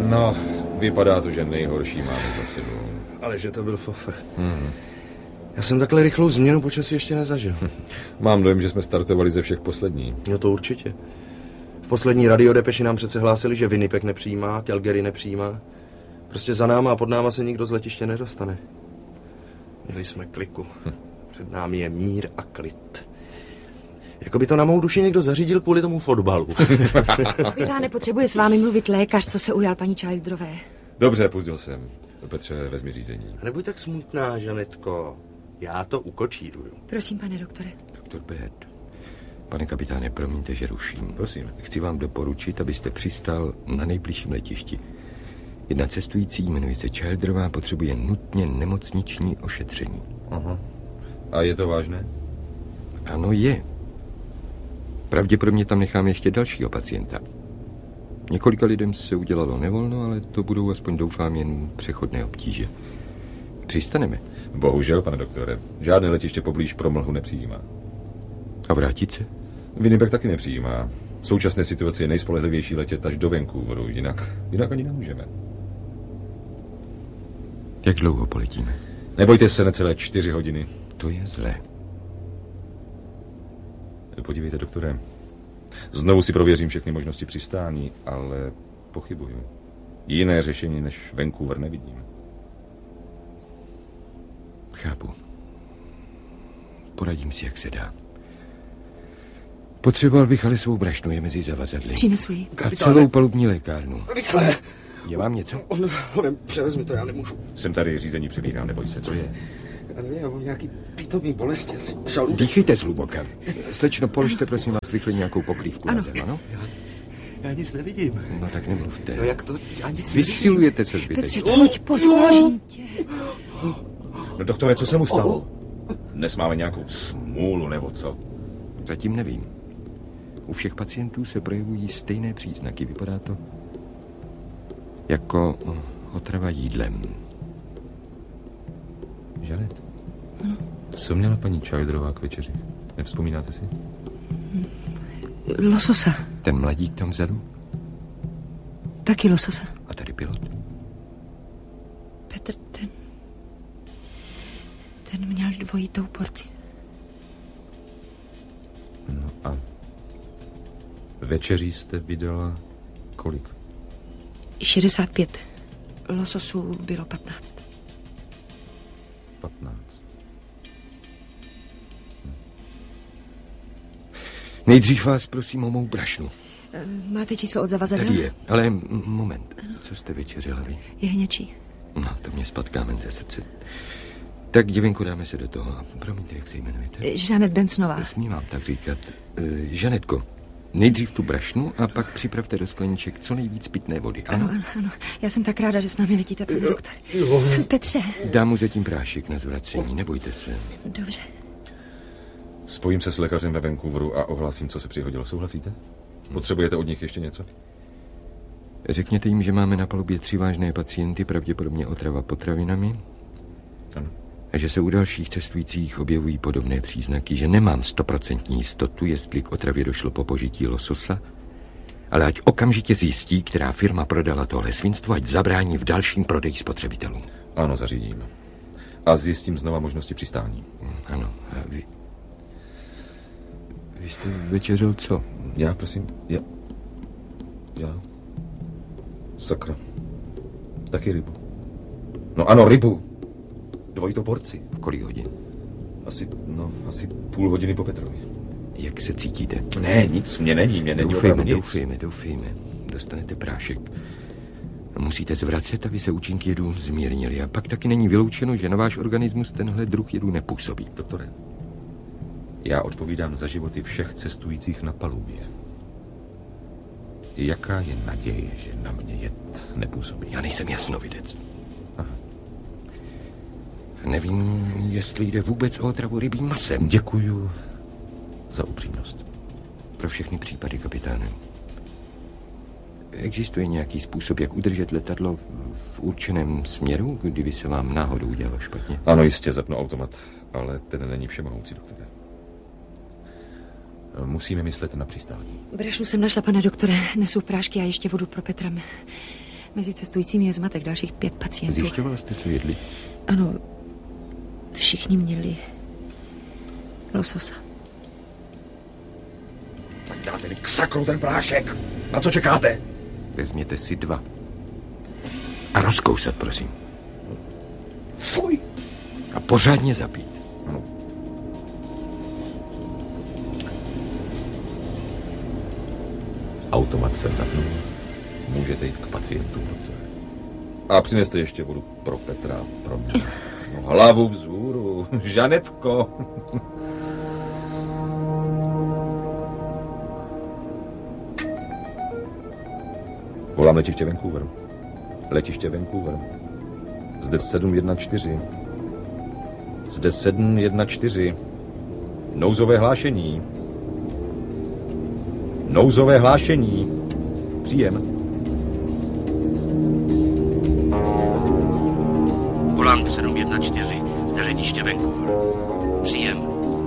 No, vypadá to, že nejhorší máme za sebou. Ale že to byl fofr. Já jsem takhle rychlou změnu počasí ještě nezažil. Mám dojem, že jsme startovali ze všech poslední. No to určitě. V poslední radiodepeši nám přece hlásili, že Winnipeg nepřijímá, Calgary nepřijímá. Prostě za náma a pod náma se nikdo z letiště nedostane. Měli jsme kliku. Před námi je mír a klid. Jako by to na mou duši někdo zařídil kvůli tomu fotbalu. Kapitáne, potřebuje s vámi mluvit lékař, co se ujal paní Childerové. Dobře, pustil jsem. Petře, vezmi řízení. Nebuď tak smutná, Žanetko. Já to ukočíruju. Prosím, pane doktore. Doktor Bed. Pane kapitáne, promiňte, že ruším. Prosím. Chci vám doporučit, abyste přistal na nejbližším letišti. Jedna cestující, jmenuje se Childerová, potřebuje nutně nemocniční ošetření. Aha. A je to vážné? Ano, je. Pravděpodobně tam nechám ještě dalšího pacienta. Několika lidem se udělalo nevolno, ale to budou aspoň doufám jen přechodné obtíže. Přistaneme. Bohužel, pane doktore. Žádné letiště poblíž promlhu nepřijímá. A vrátit se? Winnipeg taky nepřijímá. V současné situaci je nejspolehlivější letět až do Vancouveru, jinak ani nemůžeme. Jak dlouho poletíme? Nebojte se, necelé 4 hodiny. To je zlé. Podívejte, doktore. Znovu si prověřím všechny možnosti přistání, ale pochybuju. Jiné řešení než Vancouver nevidím. Chápu. Poradím si, jak se dá. Potřeboval bych ale svou brašnu, je mezi zavazadly. Přinesu ji. A celou palubní lékárnu. Rychle! Je vám něco? On převezmi to, já nemůžu. Jsem tady, řízení přebírám, neboj se, co je? Já nevím, já mám nějaký pitomý bolesti, asi žaludek. Dýchejte zhluboka. Slečno, položte prosím vás rychle nějakou pokrývku na zem, ano? Já nic nevidím. No tak nemluvte. No jak to? Já nic Vysilujete se Petře, zbytečně. pojď, uložím tě. No doktore, co se mu stalo? Dnes máme nějakou smůlu, nebo co? Zatím nevím. U všech pacientů se projevují stejné příznaky. Vypadá to jako otrava jídlem. Žanet? Co měla paní Childerová k večeři? Nevzpomínáte si? Lososa. Ten mladík tam vzadu? Taky lososa. A tady pilot? Petr, ten měl dvojitou porci. No a večeří jste vydala kolik? 65. Lososů bylo 15. 15. Nejdřív vás prosím o mou brašnu. Máte číslo od zavazadla? Tady je, ale moment. Co jste večeřela vy? Jehněčí. No, to mě spadl kámen ze srdce. Tak, děvenko, dáme se do toho. A promiňte, jak se jmenujete? Žanet Bensonová. Smím vám tak říkat. Žanetko, nejdřív tu brašnu a pak připravte do skleniček co nejvíc pitné vody. Ano. Já jsem tak ráda, že s námi letíte, pane doktor. Petře. Dám mu zatím prášek na zvracení, nebojte se. Dobře. Spojím se s lékařem ve Vancouveru a ohlásím, co se přihodilo. Souhlasíte? Potřebujete od nich ještě něco? Řekněte jim, že máme na palubě 3 vážné pacienty, pravděpodobně otrava potravinami. Ano. A že se u dalších cestujících objevují podobné příznaky, že nemám 100% jistotu, jestli k otravě došlo po požití lososa, ale ať okamžitě zjistí, která firma prodala tohle svinstvo, ať zabrání v dalším prodeji spotřebitelům. Ano, zařídím. A zjistím znova možnosti přistání. Ano, a vy jste večeřil co? Já, prosím, já. Sakra. Taky rybu. No ano, rybu. Dvojitou porci. V kolik hodin? Asi půl hodiny po Petrovi. Jak se cítíte? Ne, nic, mě není opravdu nic. Doufejme. Dostanete prášek. A musíte zvracet, aby se účinky jedu zmírnily. A pak taky není vyloučeno, že na váš organismus tenhle druh jedu nepůsobí. Doktore, já odpovídám za životy všech cestujících na palubě. Jaká je naděje, že na mě jed nepůsobí? Já nejsem jasnovidec. Aha. Nevím, jestli jde vůbec o otravu rybím masem. Děkuju za upřímnost. Pro všechny případy, kapitáne. Existuje nějaký způsob, jak udržet letadlo v určeném směru, kdyby se vám náhodou udělalo špatně? Ano, jistě, zapnu automat, ale ten není všemohoucí, doktore. Musíme myslet na přistání. Brašnu jsem našla, pane doktore. Nesu prášky a ještě vodu pro Petra. Mezi cestujícími je zmatek, dalších 5 pacientů. Zjišťovala jste, co jedli? Ano, všichni měli lososa. Tak dáte mi k sakru ten prášek. Na co čekáte? Vezměte si 2. A rozkousat, prosím. Fuj. A pořádně zapít. Ano. Automat jsem zapnul. Můžete jít k pacientům, doktore. A přineste ještě vodu pro Petra, pro mě. No, hlavu vzhůru, Žanetko. Volám letiště Vancouver. Letiště Vancouver. Zde 714. Zde 714. Nouzové hlášení. Nouzové hlášení. Příjem. Volant 714, zde letiště Vancouver. Příjem.